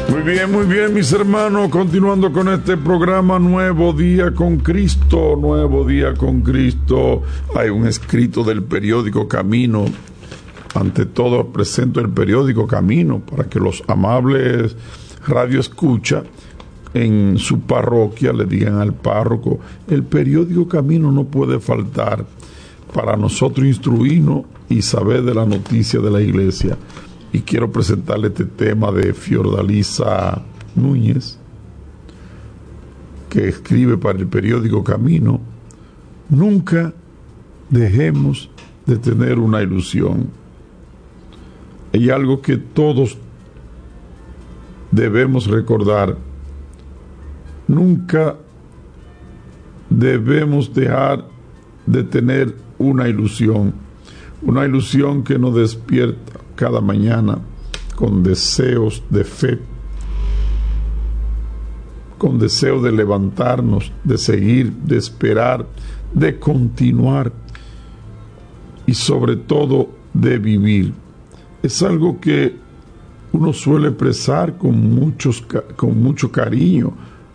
Muy bien, mis hermanos, continuando con este programa Nuevo Día con Cristo, Nuevo Día con Cristo. Hay un escrito del periódico Camino. Ante todo presento el periódico Camino para que los amables radio escucha en su parroquia le digan al párroco: el periódico Camino no puede faltar para nosotros instruirnos y saber de la noticia de la iglesia. Y quiero presentarle este tema de Fiordalisa Núñez, que escribe para el periódico Camino: nunca dejemos de tener una ilusión. Hay algo que todos debemos recordar: nunca debemos dejar de tener una ilusión que nos despierta cada mañana con deseos de fe, con deseo de levantarnos, de seguir, de esperar, de continuar y sobre todo de vivir. Es algo que uno suele expresar con mucho cariño,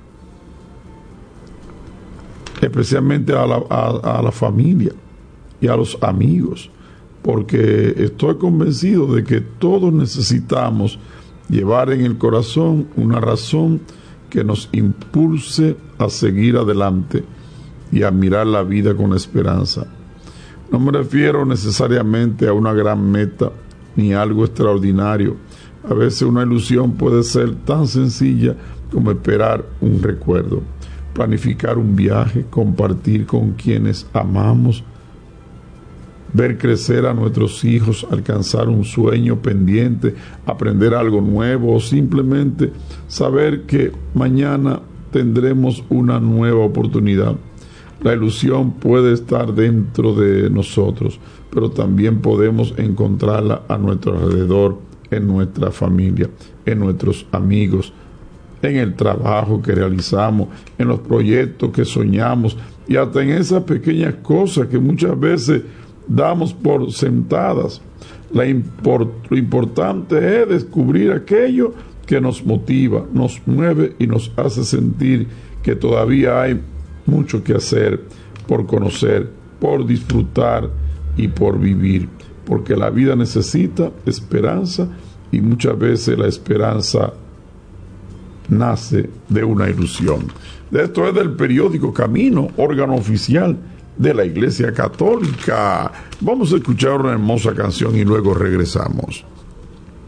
especialmente a la familia y a los amigos, porque estoy convencido de que todos necesitamos llevar en el corazón una razón que nos impulse a seguir adelante y a mirar la vida con esperanza. No me refiero necesariamente a una gran meta ni a algo extraordinario. A veces una ilusión puede ser tan sencilla como esperar un recuerdo, planificar un viaje, compartir con quienes amamos, ver crecer a nuestros hijos, alcanzar un sueño pendiente, aprender algo nuevo o simplemente saber que mañana tendremos una nueva oportunidad. La ilusión puede estar dentro de nosotros, pero también podemos encontrarla a nuestro alrededor, en nuestra familia, en nuestros amigos, en el trabajo que realizamos, en los proyectos que soñamos y hasta en esas pequeñas cosas que muchas veces damos por sentadas. Lo importante es descubrir aquello que nos motiva, nos mueve y nos hace sentir que todavía hay mucho que hacer, por conocer, por disfrutar y por vivir, porque la vida necesita esperanza y muchas veces la esperanza nace de una ilusión. Esto es del periódico Camino, órgano oficial de la Iglesia Católica. Vamos a escuchar una hermosa canción y luego regresamos.